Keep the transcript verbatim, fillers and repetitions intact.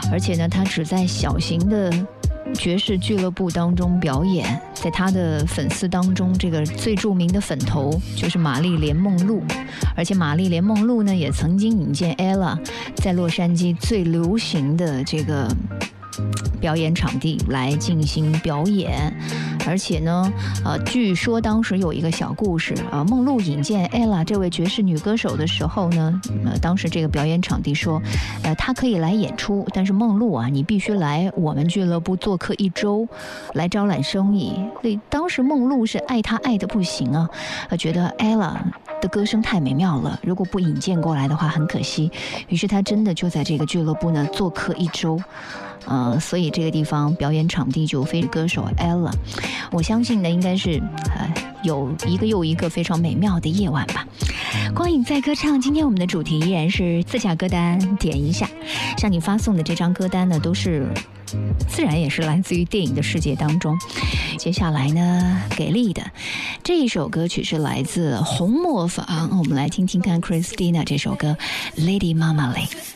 而且呢，他只在小型的爵士俱乐部当中表演。在他的粉丝当中，这个最著名的粉头就是玛丽莲梦露，而且玛丽莲梦露呢，也曾经引荐 Ella 在洛杉矶最流行的这个表演场地来进行表演。而且呢，呃，据说当时有一个小故事啊、呃，梦露引荐 Ella 这位爵士女歌手的时候呢，呃，当时这个表演场地说，呃，她可以来演出，但是梦露啊，你必须来我们俱乐部做客一周，来招揽生意。所以当时梦露是爱她爱得不行啊，呃，觉得 Ella 的歌声太美妙了，如果不引荐过来的话很可惜。于是她真的就在这个俱乐部呢做客一周。呃，所以这个地方表演场地就非歌手 Ella， 我相信呢，应该是呃有一个又一个非常美妙的夜晚吧。光影在歌唱，今天我们的主题依然是自家歌单点一下。向你发送的这张歌单呢，都是自然也是来自于电影的世界当中。接下来呢，给力的这一首歌曲是来自红磨坊，我们来听听看 Christina 这首歌 Lady Marmalade。